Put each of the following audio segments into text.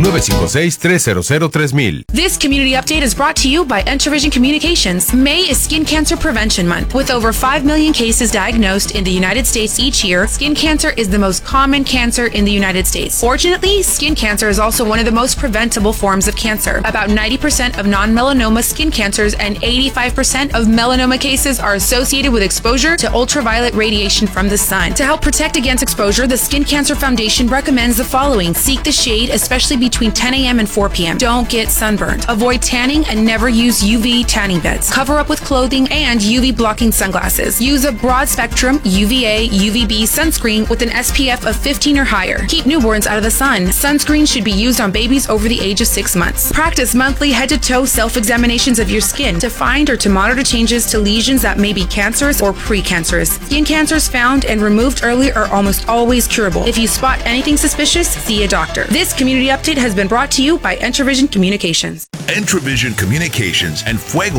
956-300-3000. This community update is brought to you by Entravision Communications. May is Skin Cancer Prevention Month. With over 5 million cases diagnosed in the United States each year, skin cancer is the most common cancer in the United States. Fortunately, skin cancer is also one of the most preventable forms of cancer. About 90% of non-melanoma skin cancers and 85% of melanoma cases are associated with exposure to ultraviolet radiation from the sun. To help protect against exposure, the Skin Cancer Foundation recommends the following. Seek the shade, especially between 10 a.m. and 4 p.m. Don't get sunburned. Avoid tanning and never use UV tanning beds. Cover up with clothing and UV blocking sunglasses. Use a broad spectrum UVA, UVB sunscreen with an SPF of 15 or higher. Keep newborns out of the sun. Sunscreen should be used on babies over the age of 6 months. Practice monthly head-to-toe self-examinations of your skin to find or to monitor changes to lesions that may be cancerous or precancerous. Skin cancers found and removed early are almost always curable. If you spot anything suspicious, see a doctor. This community update has been brought to you by Entravision Communications. Entravision Communications and Fuego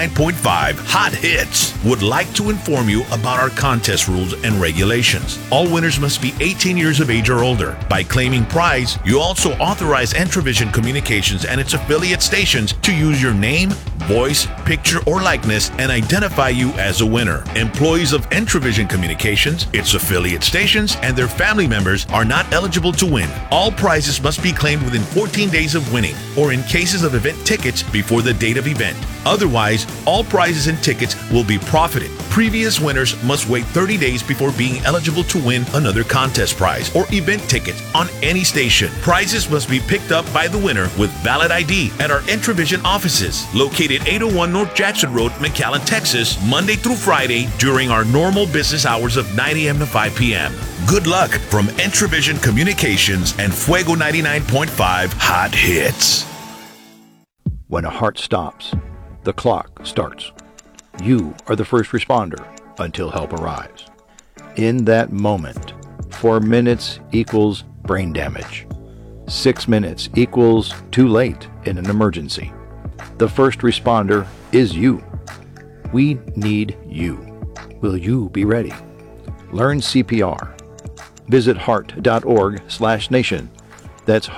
99.5 Hot Hits would like to inform you about our contest rules and regulations. All winners must be 18 years of age or older. By claiming prize, you also authorize Entravision Communications and its affiliate stations to use your name, voice, picture, or likeness and identify you as a winner. Employees of Entravision Communications, its affiliate stations, and their family members are not eligible to win. All prizes must be claimed within 14 days of winning, or in cases of event tickets before the date of event. Otherwise, all prizes and tickets will be profited. Previous winners must wait 30 days before being eligible to win another contest prize or event tickets on any station. Prizes must be picked up by the winner with valid ID at our Entravision offices, located 801 North Jackson Road, McAllen, Texas, Monday through Friday during our normal business hours of 9 a.m. to 5 p.m. Good luck from Entravision Communications and Fuego 99.5 Hot Hits. When a heart stops, the clock starts. You are the first responder until help arrives. In that moment, 4 minutes equals brain damage. 6 minutes equals too late in an emergency. The first responder is you. We need you. Will you be ready? Learn CPR. Visit heart.org/nation. That's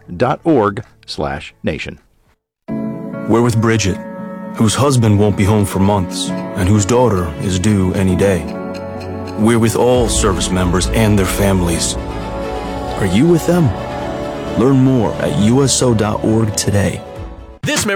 heart.org/nation. We're with Bridget, whose husband won't be home for months and whose daughter is due any day. We're with all service members and their families. Are you with them? Learn more at uso.org today. This